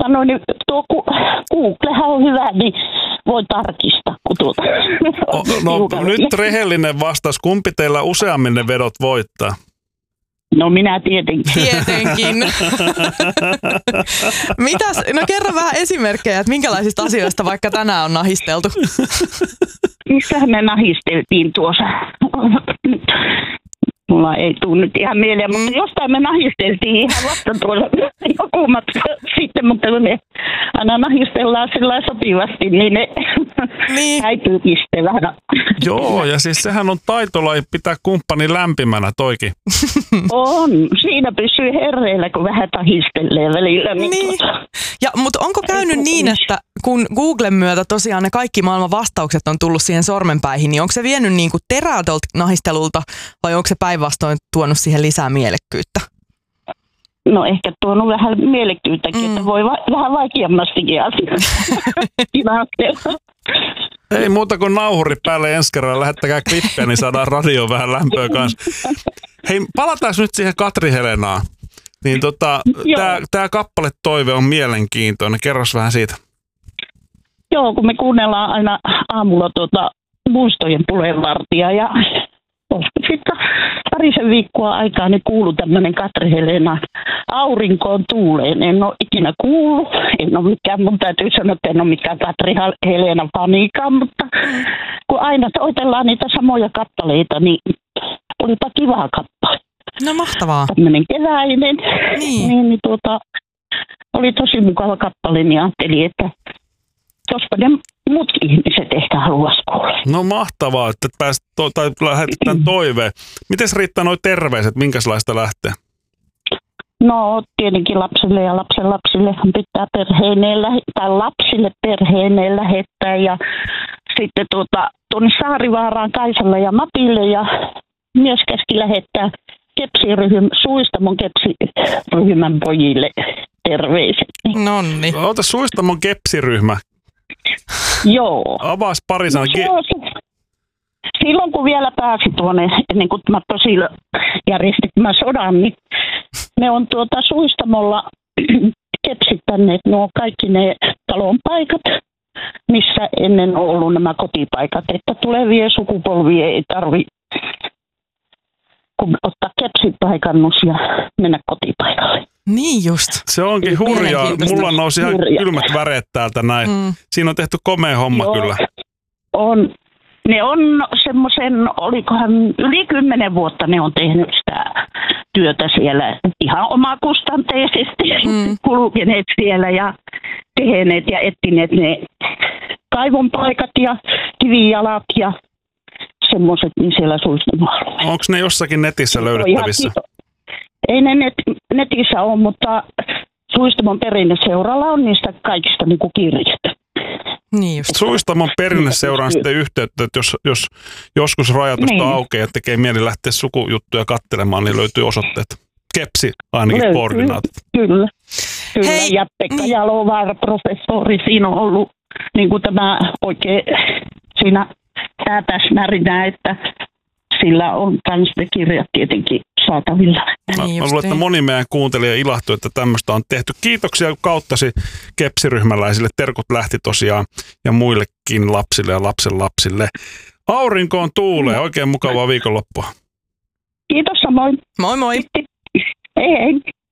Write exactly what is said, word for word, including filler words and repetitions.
tuota, no, niin, tuo Googlehan on hyvä, niin voi tarkistaa. Kun tuota. No, no nyt rehellinen vastaus. Kumpi teillä useammin ne vedot voittaa? No minä tietenkin. Tietenkin. Mitäs, no kerro vähän esimerkkejä, että minkälaisista asioista vaikka tänään on nahisteltu? Missähän me nahisteltiin tuossa? Mulla ei tule nyt ihan mieleen, mutta mm. jostain me nahisteltiin ihan vasta tuolla joku matka sitten, mutta me aina nahistellaan sillä sopivasti, niin ne niin. häipyy piste vähän. Joo, ja siis sehän on taitolaji pitää kumppani lämpimänä toikin. On, siinä pysyy herreillä, kun vähän tahistelee välillä. Niin. Niin. Ja, mutta onko käynyt niin, että kun Googlen myötä tosiaan ne kaikki maailman vastaukset on tullut siihen sormenpäihin, niin onko se vienyt niin kuin terää tuolta nahistelulta vai onko se päinvastoin tuonut siihen lisää mielekkyyttä? No ehkä tuonut vähän mielekkyyttäkin, mm. että voi va- vähän vaikeammastikin asiaa. Ei muuta kuin nauhuri päälle ensi kerralla, lähettäkää klippejä, niin saadaan radio vähän lämpöä kanssa. Hei, palataan nyt siihen Katri Helenaan. Niin tota, tämä kappale Toive on mielenkiintoinen. Kerros vähän siitä. Joo, kun me kuunnellaan aina aamulla tuota muistojen puheenvartia ja sitten parisen viikkoa aikaa niin kuului tämmöinen Katri Helena aurinkoon tuuleen. En ole ikinä kuullut, en ole mikään, mun täytyy sanoa, että en ole mikään Katri Helena faniikaan, mutta kun aina soitellaan niitä samoja kappaleita, niin olipa kiva kappale. No mahtavaa. Tämmöinen keväinen, niin, niin, niin tuota, oli tosi mukava kappale, niin ajattelin, että jospa ne muutkin ihmiset ehkä haluaisi kuulla. No mahtavaa, että pääsit to- tai lähetetään toiveen. Mites riittää noi terveiset, minkälaista lähtee? No tietenkin lapsille ja lapsen lapsille pitää perheineen lähettää, lapsille perheineen lähettää ja sitten tuota, tuonne Saarivaaraan Kaisalle ja Matille ja myös käski lähettää Kepsiryhmän, Suistamon Kepsiryhmän pojille terveiset. Nonni. Ota Suistamon Kepsiryhmä. Joo. Avaas pari sanaa. Ge- Silloin kun vielä pääsi tuonne, ennen kuin mä tosiaan järjestin mä sodan, niin ne on tuota Suistamolla kepsittäneet nuo kaikki ne talon paikat, missä ennen on ollut nämä kotipaikat, että tulevien sukupolvien ei tarvitse kun ottaa kepsipaikannus ja mennä kotipaikalle. Niin just. Se onkin hurjaa. Mulla nousi ihan hurjaa. Kylmät väreet täältä näin. Mm. Siinä on tehty komea homma. Joo, kyllä. On. Ne on semmoisen, olikohan yli kymmenen vuotta ne on tehnyt sitä työtä siellä ihan omakustanteisesti mm. kulkeneet siellä ja tehneet ja etsineet ne kaivon paikat ja kivijalat ja semmoiset niin siellä Suistamolla. Onko ne jossakin netissä löydettävissä? Ei ne net, netissä ole, mutta Suistamon perinneseuralla on niistä kaikista niin kuin kirjat. Niin just. Suistamon perinneseuraan sitten yhteyttä, että jos, jos joskus rajatusta niin aukeaa ja tekee mieli lähteä sukujuttuja katselemaan, niin löytyy osoitteet. Kepsi ainakin löytyy, koordinaatit. Kyllä. Kyllä. Hei, ja Pekka niin. Jalovaara, professori, siinä on ollut niin kuin tämä oikein siinä päätäsmärinä, että sillä on kans ne kirjat tietenkin saatavilla. Mä, niin mä luulen, että moni meidän kuuntelija ilahtui, että tämmöistä on tehty. Kiitoksia kauttasi kepsiryhmäläisille. Terkut lähti tosiaan ja muillekin lapsille ja lapsen lapsille. Aurinkoon tuulee. Oikein mukavaa viikonloppua. Kiitos samoin. Moi moi. Hei hei.